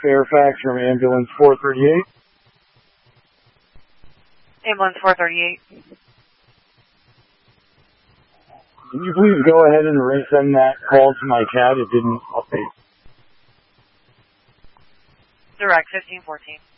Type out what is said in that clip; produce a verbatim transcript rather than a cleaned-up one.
Fairfax from Ambulance four thirty-eight. Ambulance four thirty-eight. Can you please go ahead and resend that call to my cat? It didn't update. Direct fifteen fourteen.